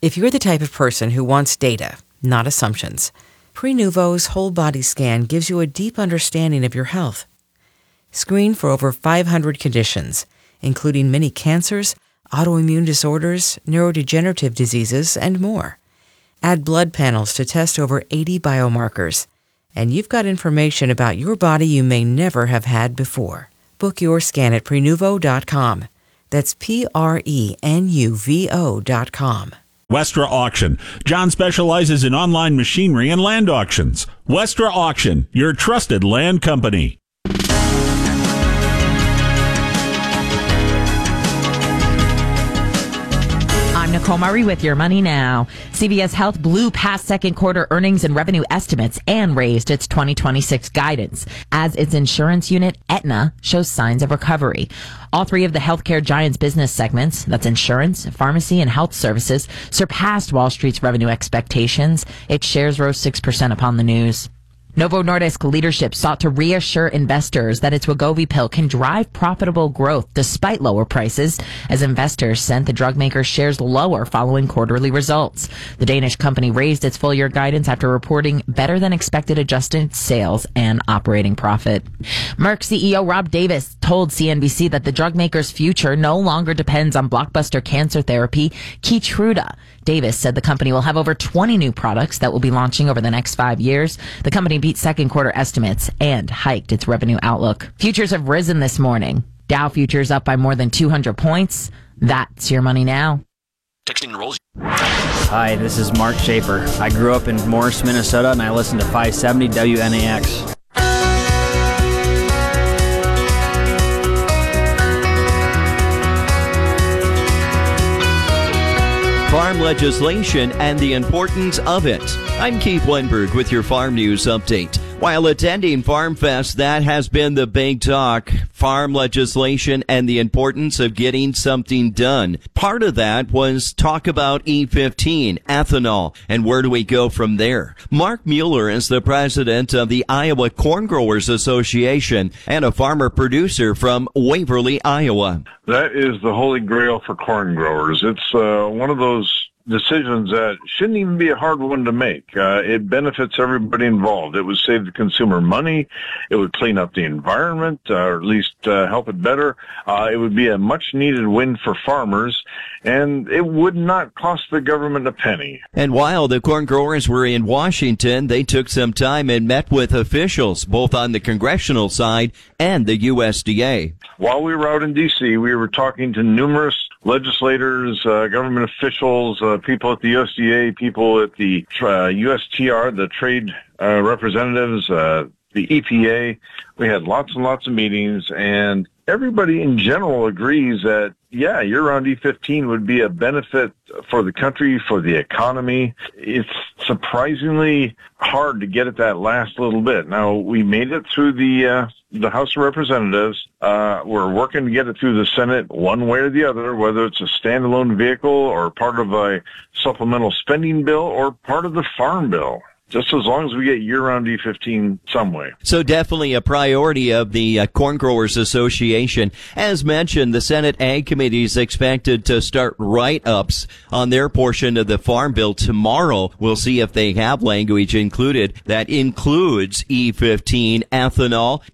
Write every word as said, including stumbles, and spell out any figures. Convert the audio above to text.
If you're the type of person who wants data, not assumptions, Prenuvo's whole body scan gives you a deep understanding of your health. Screen for over five hundred conditions, including many cancers, autoimmune disorders, neurodegenerative diseases, and more. Add blood panels to test over eighty biomarkers, and you've got information about your body you may never have had before. Book your scan at Prenuvo dot com. That's P R E N U V O dot com. Westra Auction. John specializes in online machinery and land auctions. Westra Auction, your trusted land company. I'm Nicole Murray with Your Money Now. C V S Health blew past second quarter earnings and revenue estimates and raised its twenty twenty-six guidance as its insurance unit, Aetna, shows signs of recovery. All three of the healthcare giant's business segments, that's insurance, pharmacy, and health services, surpassed Wall Street's revenue expectations. Its shares rose six percent upon the news. Novo Nordisk leadership sought to reassure investors that its Wegovy pill can drive profitable growth despite lower prices, as investors sent the drug maker's shares lower following quarterly results. The Danish company raised its full-year guidance after reporting better-than-expected adjusted sales and operating profit. Merck C E O Rob Davis told C N B C that the drug maker's future no longer depends on blockbuster cancer therapy Keytruda. Davis said the company will have over twenty new products that will be launching over the next five years. The company beat second quarter estimates and hiked its revenue outlook. Futures have risen this morning. Dow futures up by more than two hundred points. That's Your Money Now. Texting enrolls. Hi, this is Mark Schaefer. I grew up in Morris, Minnesota, and I listen to five seventy W N A X. Farm legislation and the importance of it. I'm Keith Wenberg with your Farm News Update. While attending Farm Fest, that has been the big talk. Farm legislation and the importance of getting something done. Part of that was talk about E fifteen, ethanol, and where do we go from there? Mark Mueller is the president of the Iowa Corn Growers Association and a farmer producer from Waverly, Iowa. That is the holy grail for corn growers. It's uh, one of those decisions that shouldn't even be a hard one to make. Uh, it benefits everybody involved. It would save the consumer money. It would clean up the environment, uh, or at least uh, help it better. Uh, it would be a much-needed win for farmers, and it would not cost the government a penny. And while the corn growers were in Washington, they took some time and met with officials, both on the congressional side and the U S D A. While we were out in D C, we were talking to numerous legislators, uh, government officials, uh, people at the U S D A, people at the uh, U S T R, the trade uh, representatives, uh, the E P A. We had lots and lots of meetings, and everybody in general agrees that, yeah, year-round E fifteen would be a benefit for the country, for the economy. It's surprisingly hard to get at that last little bit. Now, we made it through the uh, the House of Representatives. Uh, we're working to get it through the Senate one way or the other, whether it's a standalone vehicle or part of a supplemental spending bill or part of the farm bill. Just as long as we get year-round E fifteen some way. So definitely a priority of the uh, Corn Growers Association. As mentioned, the Senate Ag Committee is expected to start write-ups on their portion of the Farm Bill tomorrow. We'll see if they have language included that includes E fifteen, ethanol,